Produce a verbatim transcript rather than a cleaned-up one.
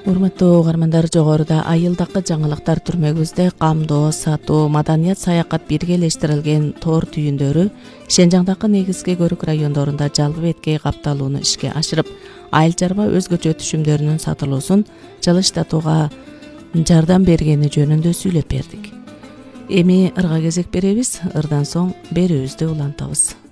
Урматтуу угармандар, жогоруда айылдакы жаңылыктар түрмөгүбүздө камдоо, сатуу, маданият, саякат биргелештирилген тоор түйүндөрү Шенжаңдагы негизги көрүк райондорунда жалпы беткей капталууну ишке ашырып, айыл чарба өзгөчө түшүмдөрүнүн сатылуусун жылыштатууга жардам бергени жөнүндө сүйлөп бердик. Эми ырга кезек беребиз, ырдан соң берүүбүздү улантабыз.